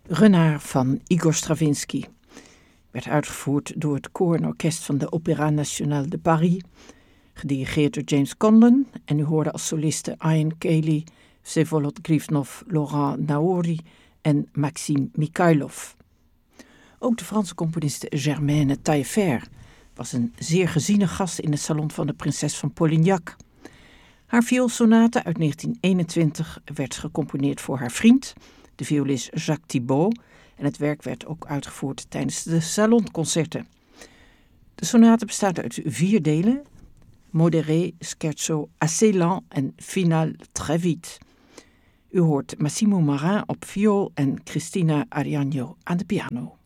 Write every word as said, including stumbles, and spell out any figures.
Renard van Igor Stravinsky werd uitgevoerd door het koor en orkest van de Opéra Nationale de Paris, gedirigeerd door James Conlon, en u hoorde als solisten Ian Cayley, Vsevolod Grifnov, Laurent Naouri en Maxime Mikhailov. Ook de Franse componiste Germaine Taillefer was een zeer geziene gast in het salon van de prinses van Polignac. Haar vioolsonate uit negentien eenentwintig werd gecomponeerd voor haar vriend, de violist Jacques Thibault, en het werk werd ook uitgevoerd tijdens de salonconcerten. De sonate bestaat uit vier delen: modéré, scherzo, assez lent en finale très vite. U hoort Massimo Marin op viool en Cristina Ariano aan de piano.